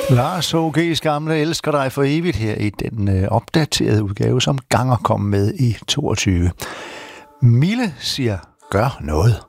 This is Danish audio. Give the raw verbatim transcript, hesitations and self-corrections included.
Lars H G's gamle elsker dig for evigt her i den øh, opdaterede udgave, som Ganger kom med i toogtyve. Mille siger, gør noget.